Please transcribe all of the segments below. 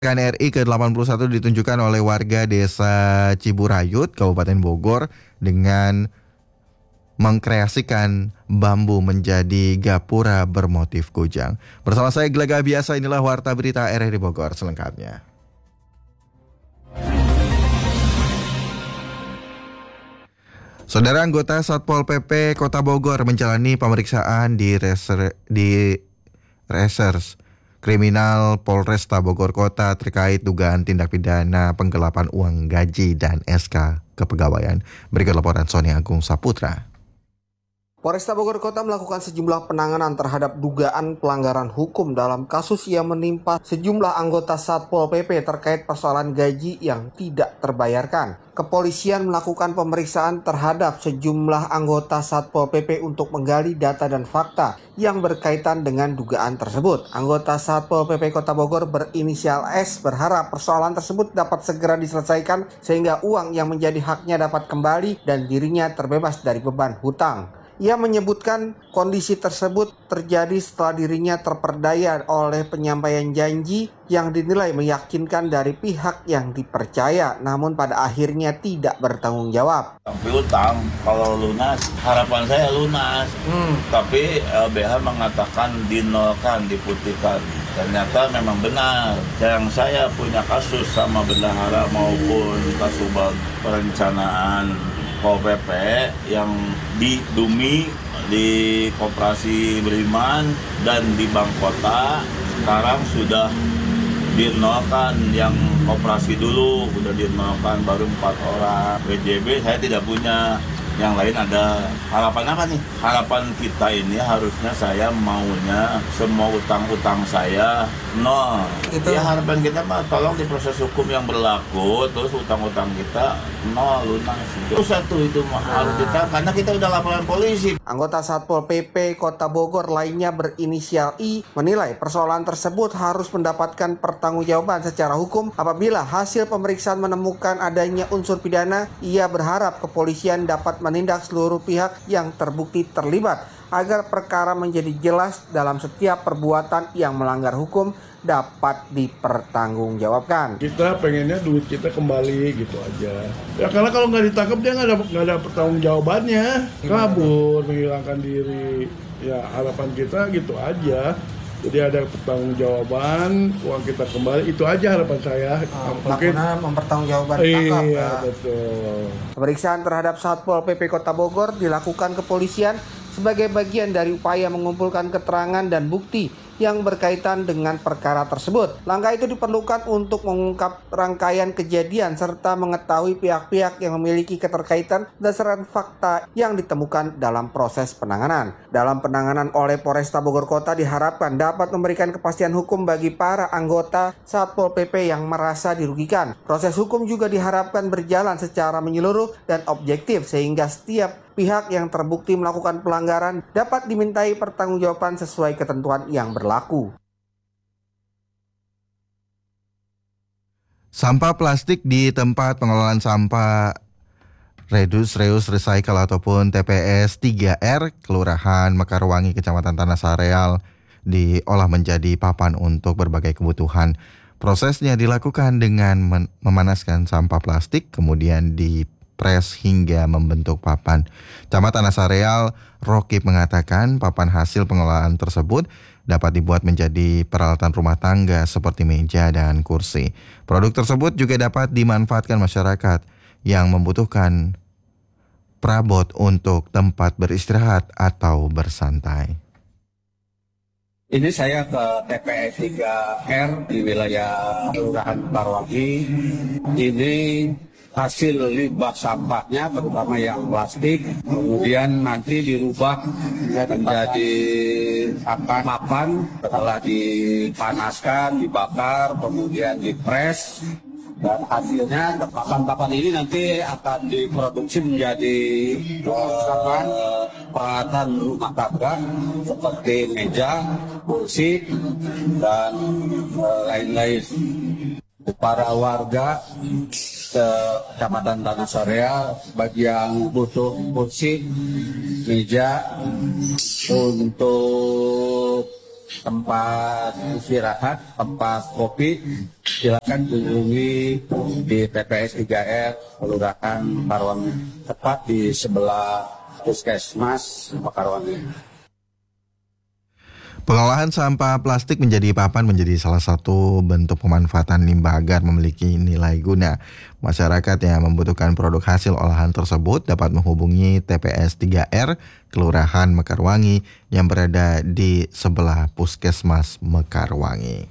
RI ke-81 ditunjukkan oleh warga desa Ciburayut, Kabupaten Bogor dengan mengkreasikan bambu menjadi gapura bermotif kujang. Bersama saya Gelaga Biasa, inilah Warta Berita RRI Bogor selengkapnya. Saudara, anggota Satpol PP Kota Bogor menjalani pemeriksaan di Reserse Kriminal Polresta Bogor Kota terkait dugaan tindak pidana penggelapan uang gaji dan SK kepegawaian. Berikut laporan Sony Agung Saputra. Polresta Bogor Kota melakukan sejumlah penanganan terhadap dugaan pelanggaran hukum dalam kasus yang menimpa sejumlah anggota Satpol PP terkait persoalan gaji yang tidak terbayarkan. Kepolisian melakukan pemeriksaan terhadap sejumlah anggota Satpol PP untuk menggali data dan fakta yang berkaitan dengan dugaan tersebut. Anggota Satpol PP Kota Bogor berinisial S berharap persoalan tersebut dapat segera diselesaikan sehingga uang yang menjadi haknya dapat kembali dan dirinya terbebas dari beban hutang. Ia menyebutkan kondisi tersebut terjadi setelah dirinya terperdaya oleh penyampaian janji yang dinilai meyakinkan dari pihak yang dipercaya, namun pada akhirnya tidak bertanggung jawab. Tapi utang, kalau lunas, harapan saya lunas. Tapi LBH mengatakan dinolkan, diputihkan. Ternyata memang benar. Yang saya punya kasus sama bendahara maupun kasubag perencanaan Pol PP yang di Dumi, di Koperasi Beriman, dan di Bank Kota sekarang sudah dinolkan. Yang koperasi dulu sudah dinolkan, baru 4 orang. PJB saya tidak punya. Yang lain ada. Harapan apa nih? Harapan kita ini harusnya saya maunya semua utang-utang saya nol. Ya harapan kita mah tolong di proses hukum yang berlaku, terus utang-utang kita nol, lunas. Itu satu itu mah harus kita, karena kita udah laporan polisi. Anggota Satpol PP Kota Bogor lainnya berinisial I menilai persoalan tersebut harus mendapatkan pertanggungjawaban secara hukum. Apabila hasil pemeriksaan menemukan adanya unsur pidana, ia berharap kepolisian dapat menindak seluruh pihak yang terbukti terlibat agar perkara menjadi jelas dalam setiap perbuatan yang melanggar hukum dapat dipertanggungjawabkan. Kita pengennya duit kita kembali gitu aja. Ya karena kalau nggak ditangkap dia nggak ada pertanggungjawabannya, kabur, menghilangkan diri. Ya harapan kita gitu aja. Jadi ada pertanggungjawaban, uang kita kembali, itu aja harapan saya. Mungkin mempertanggungjawabkan ditangkap. Iya, betul. Pemeriksaan terhadap Satpol PP Kota Bogor dilakukan kepolisian sebagai bagian dari upaya mengumpulkan keterangan dan bukti yang berkaitan dengan perkara tersebut. Langkah itu diperlukan untuk mengungkap rangkaian kejadian serta mengetahui pihak-pihak yang memiliki keterkaitan berdasarkan fakta yang ditemukan dalam proses penanganan. Dalam penanganan oleh Polresta Bogor Kota diharapkan dapat memberikan kepastian hukum bagi para anggota Satpol PP yang merasa dirugikan. Proses hukum juga diharapkan berjalan secara menyeluruh dan objektif sehingga setiap pihak yang terbukti melakukan pelanggaran dapat dimintai pertanggungjawaban sesuai ketentuan yang berlaku. Sampah plastik di tempat pengelolaan sampah Reduce, Reuse, Recycle ataupun TPS 3R Kelurahan Mekarwangi, Kecamatan Tanah Sareal diolah menjadi papan untuk berbagai kebutuhan. Prosesnya dilakukan dengan memanaskan sampah plastik, kemudian dipres hingga membentuk papan. Camat Tanah Sareal, Rokib mengatakan papan hasil pengelolaan tersebut dapat dibuat menjadi peralatan rumah tangga seperti meja dan kursi. Produk tersebut juga dapat dimanfaatkan masyarakat yang membutuhkan perabot untuk tempat beristirahat atau bersantai. Ini saya ke TPS 3R di wilayah Kelurahan Mekarwangi. Ini hasil limbah sampahnya, terutama yang plastik, kemudian nanti dirubah menjadi papan setelah dipanaskan, dibakar, kemudian dipres. Dan hasilnya papan-papan ini nanti akan diproduksi menjadi peralatan rumah tangga seperti meja, kursi, dan lain-lain. Para warga Kecamatan Tanah Sareal bagi yang butuh kursi, meja untuk tempat istirahat, tempat kopi, silakan kunjungi di TPS 3R Kelurahan Mekarwangi, tepat di sebelah Puskesmas Mekarwangi. Pengolahan sampah plastik menjadi papan menjadi salah satu bentuk pemanfaatan limbah agar memiliki nilai guna. Masyarakat yang membutuhkan produk hasil olahan tersebut dapat menghubungi TPS 3R Kelurahan Mekarwangi yang berada di sebelah Puskesmas Mekarwangi.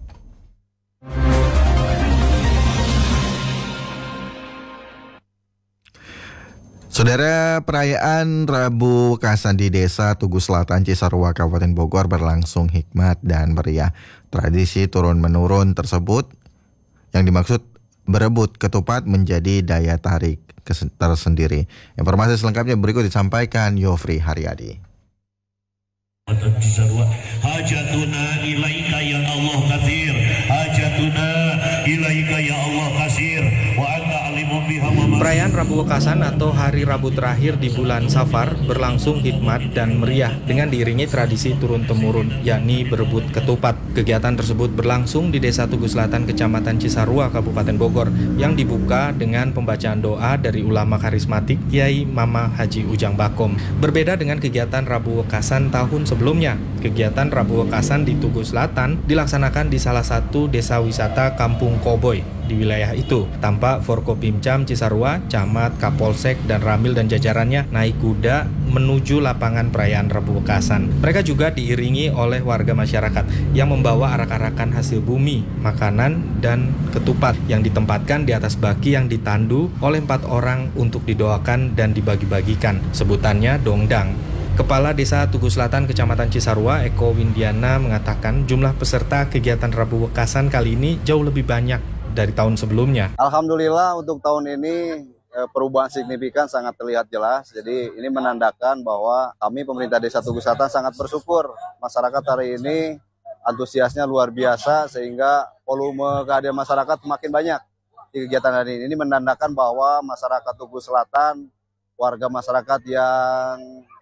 Saudara, perayaan Rabu Wekasan di Desa Tugu Selatan Cisarua Kabupaten Bogor berlangsung hikmat dan meriah. Tradisi turun-menurun tersebut yang dimaksud berebut ketupat menjadi daya tarik tersendiri. Informasi selengkapnya berikut disampaikan Yofri Haryadi. Hajatuna ilaika ya Allah katsir, hajatuna ilaika ya Allah katsir, wa anta alimun biha. Perayaan Rabu Wekasan atau hari Rabu terakhir di bulan Safar berlangsung hikmat dan meriah dengan diiringi tradisi turun-temurun, yakni berebut ketupat. Kegiatan tersebut berlangsung di Desa Tugu Selatan, Kecamatan Cisarua, Kabupaten Bogor, yang dibuka dengan pembacaan doa dari ulama karismatik Kiai Mama Haji Ujang Bakom. Berbeda dengan kegiatan Rabu Wekasan tahun sebelumnya, kegiatan Rabu Wekasan di Tugu Selatan dilaksanakan di salah satu desa wisata Kampung Koboy di wilayah itu. Tampak Forkopimcam Cisarua, Camat, Kapolsek, dan Ramil dan jajarannya naik kuda menuju lapangan perayaan Rabu Wekasan. Mereka juga diiringi oleh warga masyarakat yang membawa arak-arakan hasil bumi, makanan, dan ketupat yang ditempatkan di atas baki yang ditandu oleh 4 orang untuk didoakan dan dibagi-bagikan. Sebutannya dongdang. Kepala Desa Tugu Selatan Kecamatan Cisarua, Eko Windiana, mengatakan jumlah peserta kegiatan Rabu Wekasan kali ini jauh lebih banyak dari tahun sebelumnya. Alhamdulillah untuk tahun ini perubahan signifikan sangat terlihat jelas. Jadi ini menandakan bahwa kami pemerintah Desa Tugu Selatan sangat bersyukur. Masyarakat hari ini antusiasnya luar biasa sehingga volume kehadiran masyarakat makin banyak di kegiatan hari ini. Ini menandakan bahwa masyarakat Tugu Selatan, warga masyarakat yang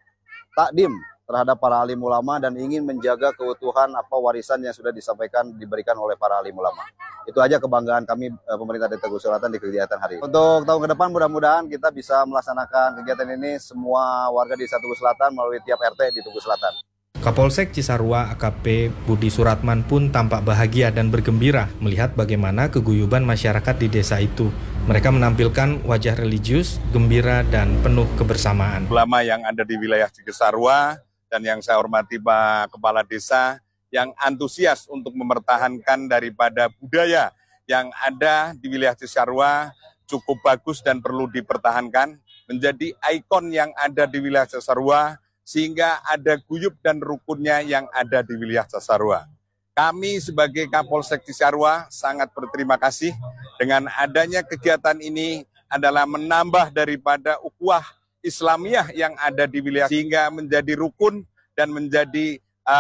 takdim terhadap para alim ulama dan ingin menjaga keutuhan warisan yang sudah diberikan oleh para alim ulama. Itu aja kebanggaan kami pemerintah Desa Tugu Selatan di kegiatan hari ini. Untuk tahun ke depan mudah-mudahan kita bisa melaksanakan kegiatan ini semua warga Desa Tugu Selatan melalui tiap RT di Tugu Selatan. Kapolsek Cisarua AKP Budi Suratman pun tampak bahagia dan bergembira melihat bagaimana keguyuban masyarakat di desa itu. Mereka menampilkan wajah religius, gembira, dan penuh kebersamaan. Ulama yang ada di wilayah Cisarua dan yang saya hormati Pak Kepala Desa yang antusias untuk mempertahankan daripada budaya yang ada di wilayah Cisarua cukup bagus dan perlu dipertahankan, menjadi ikon yang ada di wilayah Cisarua sehingga ada guyub dan rukunnya yang ada di wilayah Cisarua. Kami sebagai Kapolsek Cisarua sangat berterima kasih dengan adanya kegiatan ini adalah menambah daripada ukhuwah Islamiyah yang ada di wilayah sehingga menjadi rukun dan menjadi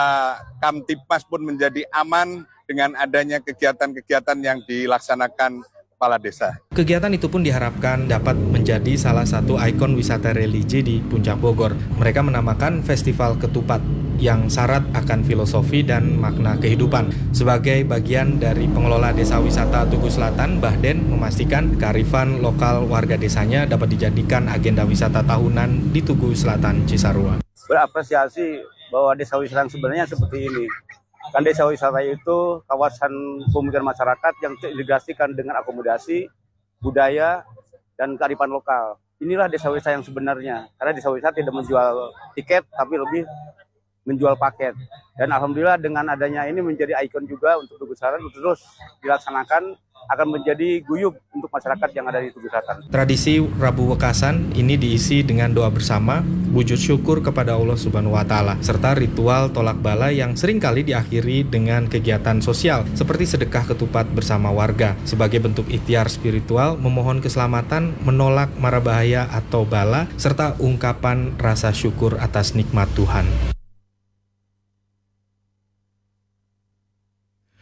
Kamtibmas pun menjadi aman dengan adanya kegiatan-kegiatan yang dilaksanakan Kepala Desa. Kegiatan itu pun diharapkan dapat menjadi salah satu ikon wisata religi di Puncak Bogor. Mereka menamakan Festival Ketupat yang syarat akan filosofi dan makna kehidupan. Sebagai bagian dari pengelola Desa Wisata Tugu Selatan, Bahden memastikan kearifan lokal warga desanya dapat dijadikan agenda wisata tahunan di Tugu Selatan Cisarua. Berapresiasi bahwa desa wisata sebenarnya seperti ini. Kan desa wisata itu kawasan pemukiman masyarakat yang terintegrasikan dengan akomodasi, budaya, dan kearifan lokal. Inilah desa wisata yang sebenarnya. Karena desa wisata tidak menjual tiket, tapi lebih menjual paket. Dan alhamdulillah dengan adanya ini menjadi ikon juga untuk Tugu Selatan terus dilaksanakan, akan menjadi guyub untuk masyarakat yang ada di Tugu Selatan. Tradisi Rabu Wekasan ini diisi dengan doa bersama, wujud syukur kepada Allah Subhanahu wa Ta'ala, serta ritual tolak bala yang seringkali diakhiri dengan kegiatan sosial seperti sedekah ketupat bersama warga sebagai bentuk ikhtiar spiritual, memohon keselamatan, menolak mara bahaya atau bala, serta ungkapan rasa syukur atas nikmat Tuhan.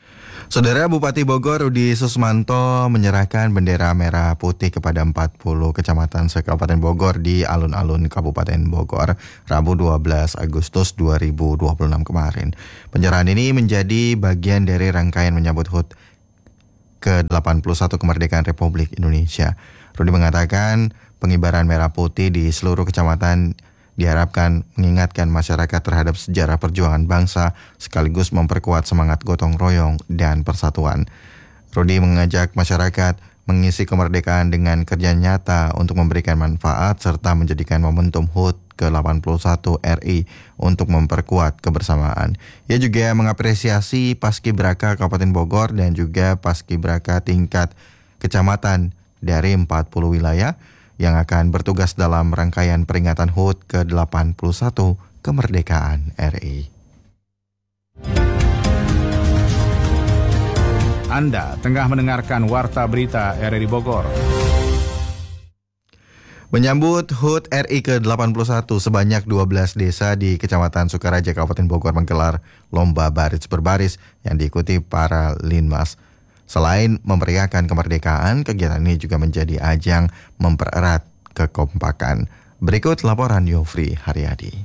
Saudara Bupati Bogor Rudi Susmanto menyerahkan bendera merah putih kepada 40 kecamatan se-Kabupaten Bogor di alun-alun Kabupaten Bogor Rabu 12 Agustus 2026 kemarin. Penyerahan ini menjadi bagian dari rangkaian menyambut HUT ke-81 kemerdekaan Republik Indonesia. Rudi mengatakan pengibaran merah putih di seluruh kecamatan diharapkan mengingatkan masyarakat terhadap sejarah perjuangan bangsa sekaligus memperkuat semangat gotong royong dan persatuan. Rudi mengajak masyarakat mengisi kemerdekaan dengan kerja nyata untuk memberikan manfaat serta menjadikan momentum HUT ke-81 RI untuk memperkuat kebersamaan. Ia juga mengapresiasi Paskibraka Kabupaten Bogor dan juga Paskibraka tingkat kecamatan dari 40 wilayah yang akan bertugas dalam rangkaian peringatan HUT ke-81 kemerdekaan RI. Anda tengah mendengarkan Warta Berita RRI Bogor. Menyambut HUT RI ke-81, sebanyak 12 desa di Kecamatan Sukaraja, Kabupaten Bogor menggelar lomba baris berbaris yang diikuti para linmas. Selain memeriahkan kemerdekaan, kegiatan ini juga menjadi ajang mempererat kekompakan. Berikut laporan Yofri Haryadi.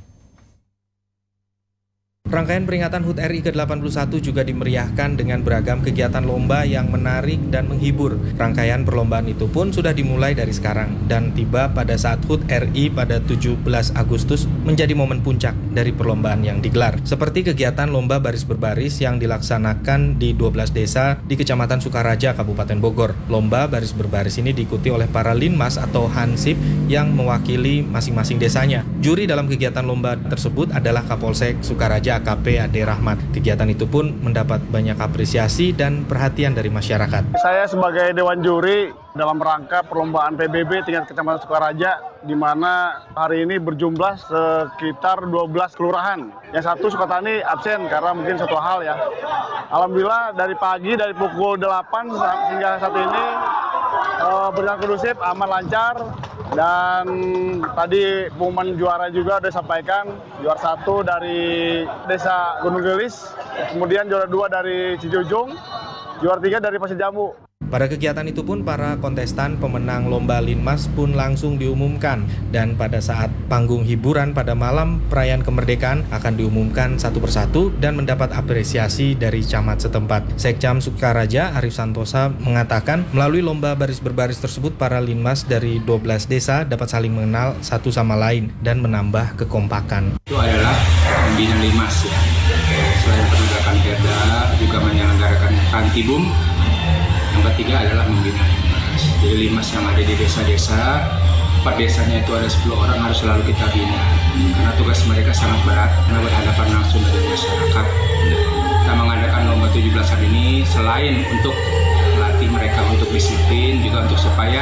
Rangkaian peringatan HUT RI ke-81 juga dimeriahkan dengan beragam kegiatan lomba yang menarik dan menghibur. Rangkaian perlombaan itu pun sudah dimulai dari sekarang dan tiba pada saat HUT RI pada 17 Agustus menjadi momen puncak dari perlombaan yang digelar. Seperti kegiatan lomba baris berbaris yang dilaksanakan di 12 desa di Kecamatan Sukaraja, Kabupaten Bogor. Lomba baris berbaris ini diikuti oleh para linmas atau hansip yang mewakili masing-masing desanya. Juri dalam kegiatan lomba tersebut adalah Kapolsek Sukaraja AKP Ade Rahmat. Kegiatan itu pun mendapat banyak apresiasi dan perhatian dari masyarakat. Saya sebagai Dewan Juri dalam rangka perlombaan PBB tingkat Kecamatan Sukaraja, di mana hari ini berjumlah sekitar 12 kelurahan. Yang satu Sukatani absen karena mungkin satu hal ya. Alhamdulillah dari pagi, dari pukul 8 hingga saat ini berjalan kondusif, aman, lancar. Dan tadi pengumuman juara juga sudah disampaikan, juara 1 dari Desa Gunung Gelis, kemudian juara 2 dari Cijujung, juara 3 dari Pasir Jambu. Pada kegiatan itu pun para kontestan pemenang lomba linmas pun langsung diumumkan, dan pada saat panggung hiburan pada malam perayaan kemerdekaan akan diumumkan satu persatu dan mendapat apresiasi dari camat setempat. Sekcam Sukaraja Arif Santosa mengatakan melalui lomba baris berbaris tersebut para linmas dari 12 desa dapat saling mengenal satu sama lain dan menambah kekompakan. Itu adalah pembina linmas ya. Selain penegakan perda juga menyelenggarakan kantibum. Yang ketiga adalah membina linmas. Jadi linmas yang ada di desa-desa, 4 desanya itu ada 10 orang harus selalu kita bina. Karena tugas mereka sangat berat, karena berhadapan langsung dengan masyarakat. Kita mengadakan lomba 17-an ini selain untuk melatih mereka untuk disiplin, juga untuk supaya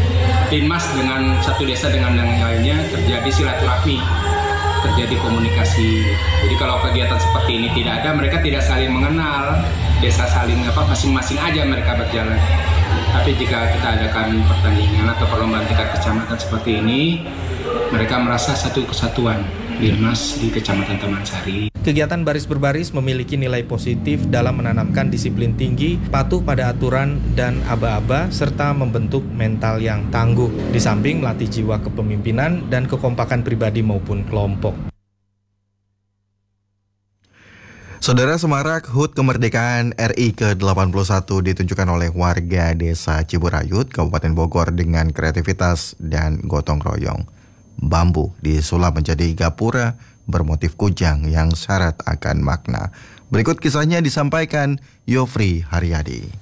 linmas dengan satu desa dengan yang lainnya terjadi silaturahmi, terjadi komunikasi. Jadi kalau kegiatan seperti ini tidak ada, mereka tidak saling mengenal, desa saling masing-masing aja mereka berjalan. Tapi jika kita adakan pertandingan atau perlombaan tingkat kecamatan seperti ini, mereka merasa satu kesatuan linmas di Kecamatan Taman Sari. Kegiatan baris berbaris memiliki nilai positif dalam menanamkan disiplin tinggi, patuh pada aturan dan aba-aba, serta membentuk mental yang tangguh, di samping melatih jiwa kepemimpinan dan kekompakan pribadi maupun kelompok. Saudara, semarak HUT kemerdekaan RI ke-81 ditunjukkan oleh warga desa Ciburayut, Kabupaten Bogor dengan kreativitas dan gotong royong. Bambu disulap menjadi gapura bermotif kujang yang syarat akan makna. Berikut kisahnya disampaikan Yofri Haryadi.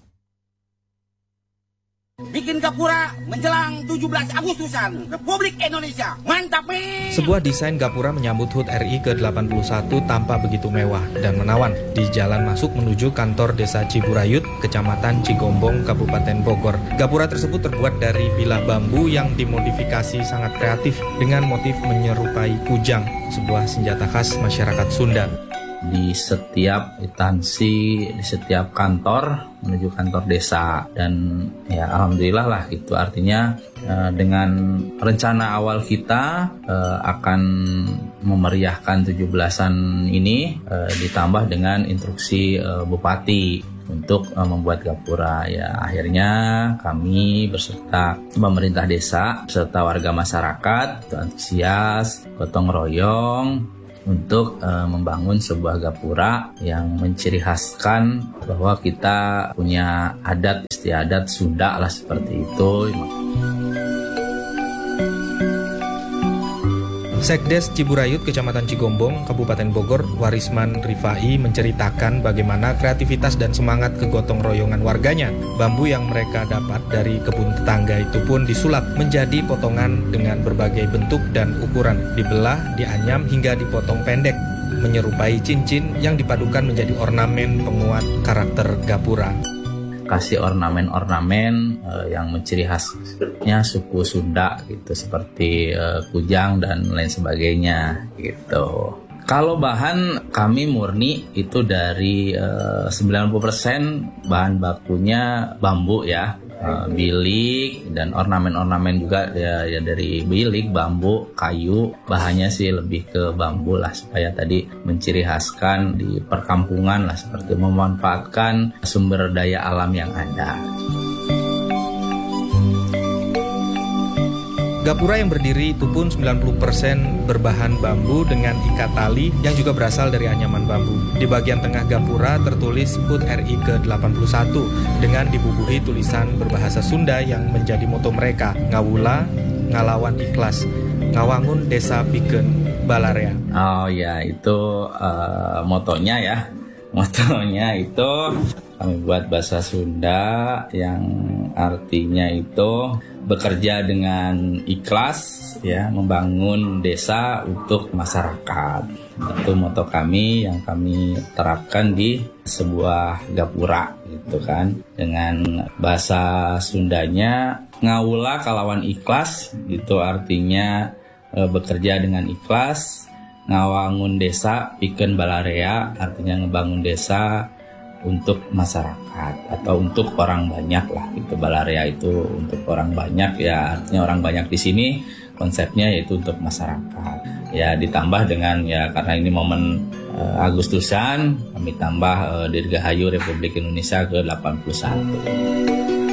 Bikin gapura menjelang 17 Agustusan Republik Indonesia. Mantap nih! Sebuah desain gapura menyambut HUT RI ke-81 tampak begitu mewah dan menawan di jalan masuk menuju kantor Desa Ciburayut, Kecamatan Cigombong, Kabupaten Bogor. Gapura tersebut terbuat dari bilah bambu yang dimodifikasi sangat kreatif dengan motif menyerupai kujang, sebuah senjata khas masyarakat Sunda. Di setiap instansi, di setiap kantor menuju kantor desa, dan ya alhamdulillah lah itu artinya dengan rencana awal kita akan memeriahkan 17-an ini ditambah dengan instruksi Bupati. untuk membuat gapura. Ya, akhirnya kami beserta pemerintah desa, beserta warga masyarakat, antusias, gotong royong untuk membangun sebuah gapura yang menciri khaskan bahwa kita punya adat istiadat Sunda lah seperti itu. Sekdes Ciburayut, Kecamatan Cigombong, Kabupaten Bogor, Warisman Rifai menceritakan bagaimana kreativitas dan semangat kegotong royongan warganya. Bambu yang mereka dapat dari kebun tetangga itu pun disulap menjadi potongan dengan berbagai bentuk dan ukuran, dibelah, dianyam hingga dipotong pendek, menyerupai cincin yang dipadukan menjadi ornamen penguat karakter gapura. Kasih ornamen-ornamen yang menciri khasnya suku Sunda gitu, seperti kujang dan lain sebagainya gitu. Kalau bahan kami murni itu dari 90% bahan bakunya bambu ya, bilik dan ornamen-ornamen juga ya dari bilik, bambu, kayu. Bahannya sih lebih ke bambu lah, supaya tadi menciri khaskan di perkampungan lah, seperti memanfaatkan sumber daya alam yang ada. Gapura yang berdiri itu pun 90% berbahan bambu dengan ikat tali yang juga berasal dari anyaman bambu. Di bagian tengah gapura tertulis HUT RI ke-81 dengan dibubuhi tulisan berbahasa Sunda yang menjadi moto mereka, ngawula, ngalawan ikhlas, ngawangun desa pikeun balarea. Oh ya, itu motonya ya. Motonya itu kami buat bahasa Sunda yang artinya itu bekerja dengan ikhlas ya, membangun desa untuk masyarakat. Itu moto kami yang kami terapkan di sebuah gapura gitu kan. Dengan bahasa Sundanya ngawula kalawan ikhlas, itu artinya bekerja dengan ikhlas. Ngawangun desa pikeun balarea, artinya ngebangun desa untuk masyarakat atau untuk orang banyak lah gitu. Balarea itu untuk orang banyak ya, artinya orang banyak di sini konsepnya yaitu untuk masyarakat. Ya ditambah dengan ya karena ini momen Agustusan, kami tambah Dirgahayu Republik Indonesia ke-81.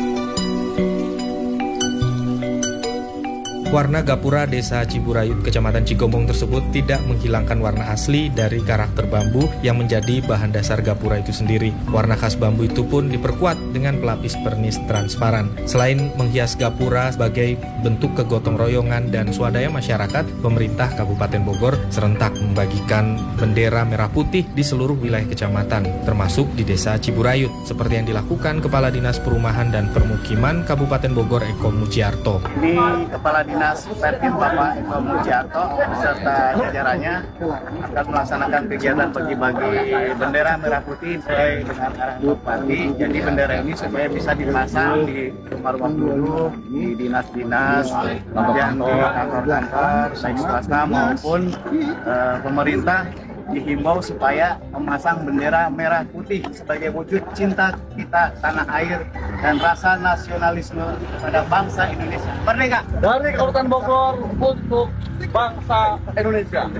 Warna gapura desa Ciburayut, Kecamatan Cigombong tersebut tidak menghilangkan warna asli dari karakter bambu yang menjadi bahan dasar gapura itu sendiri. Warna khas bambu itu pun diperkuat dengan pelapis pernis transparan. Selain menghias gapura sebagai bentuk kegotong royongan dan swadaya masyarakat, pemerintah Kabupaten Bogor serentak membagikan bendera merah putih di seluruh wilayah kecamatan, termasuk di desa Ciburayut, seperti yang dilakukan Kepala Dinas Perumahan dan Permukiman Kabupaten Bogor Eko Mujiarto. Ini Kepala Dinas Perkim Bapak Eko Mujiarto beserta jajarannya akan melaksanakan kegiatan bagi-bagi bendera merah putih sesuai dengan arahan Bupati. Jadi bendera ini supaya bisa dipasang di rumah-rumah penduduk, di dinas-dinas, kemudian di kantor-kantor baik swasta maupun pemerintah, dihimbau supaya memasang bendera merah putih sebagai wujud cinta kita tanah air dan rasa nasionalisme pada bangsa Indonesia. Merdeka! Dari Kabupaten Bogor untuk bangsa Indonesia.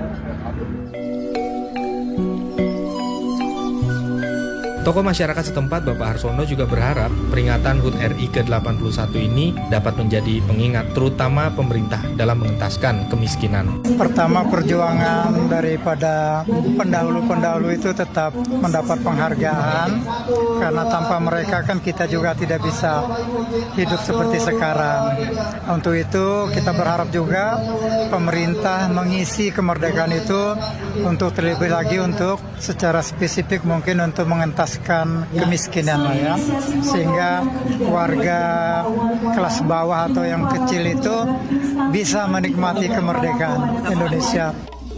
Tokoh masyarakat setempat Bapak Harsono juga berharap peringatan HUT RI ke-81 ini dapat menjadi pengingat terutama pemerintah dalam mengentaskan kemiskinan. Pertama, perjuangan daripada pendahulu-pendahulu itu tetap mendapat penghargaan, karena tanpa mereka kan kita juga tidak bisa hidup seperti sekarang. Untuk itu kita berharap juga pemerintah mengisi kemerdekaan itu untuk terlebih lagi untuk secara spesifik mungkin untuk mengentaskan kemiskinan ya, sehingga warga kelas bawah atau yang kecil itu bisa menikmati kemerdekaan Indonesia.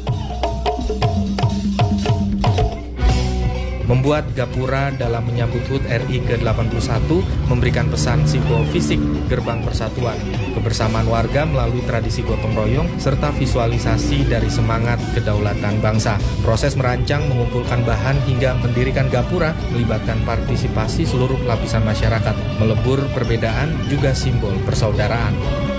Membuat gapura dalam menyambut HUT RI ke-81 memberikan pesan simbol fisik gerbang persatuan, kebersamaan warga melalui tradisi gotong royong, serta visualisasi dari semangat kedaulatan bangsa. Proses merancang, mengumpulkan bahan hingga mendirikan gapura melibatkan partisipasi seluruh lapisan masyarakat, melebur perbedaan juga simbol persaudaraan.